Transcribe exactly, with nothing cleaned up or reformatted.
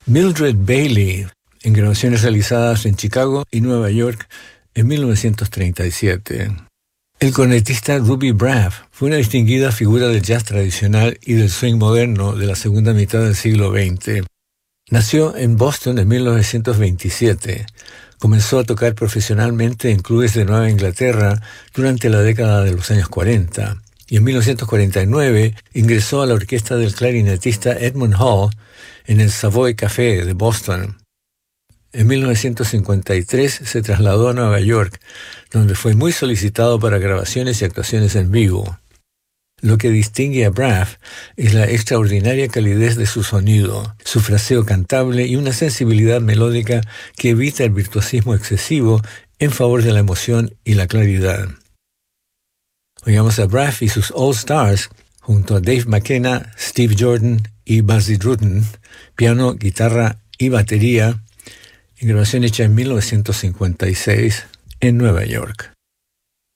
Mildred Bailey, en grabaciones realizadas en Chicago y Nueva York en mil novecientos treinta y siete. El cornetista Ruby Braff fue una distinguida figura del jazz tradicional y del swing moderno de la segunda mitad del siglo veinte. Nació en Boston en mil novecientos veintisiete. Comenzó a tocar profesionalmente en clubes de Nueva Inglaterra durante la década de los años cuarenta. Y en mil novecientos cuarenta y nueve ingresó a la orquesta del clarinetista Edmund Hall en el Savoy Café de Boston. En mil novecientos cincuenta y tres se trasladó a Nueva York, donde fue muy solicitado para grabaciones y actuaciones en vivo. Lo que distingue a Braff es la extraordinaria calidez de su sonido, su fraseo cantable y una sensibilidad melódica que evita el virtuosismo excesivo en favor de la emoción y la claridad. Oigamos a Braff y sus All Stars junto a Dave McKenna, Steve Jordan y Buzzy Druten, piano, guitarra y batería, en grabación hecha en mil novecientos cincuenta y seis en Nueva York.